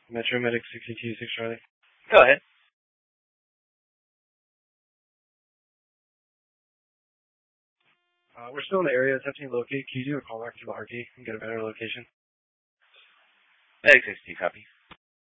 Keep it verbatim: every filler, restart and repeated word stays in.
Metro Medic sixty-two, six Charlie. Go ahead. Uh, we're still in the area. Attempting to locate. Can you do a call back to the R T and get a better location? Medic sixty-two, copy.